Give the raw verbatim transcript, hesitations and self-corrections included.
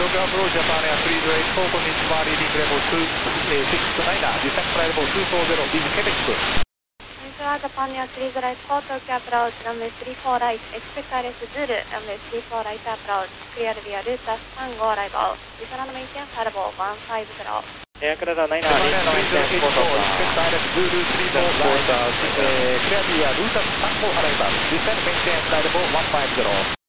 Tokyo approach Japan Air three zero eight four, konnichiwa, reading level two six nine, descent flight level two four zero, is Quebec. こんにちは、ジャパンエアスリーゼロエイトフォー、東京アプローチ、ランウェイスリーフォーライト、エクスペクターレスズール、ランウェイスリーフォーライトアプローチ、クリアルビアルータスさんごアライバー、リトランドメインテンサルボーワンファイブゼロ。 エアクラダナイナー、 Japan リ Air ートメイン three テ zero ン eight ポー four, ト expect direct Zulu three four five, clear via Lutas Tango arrival, descent maintain flight level one five zero.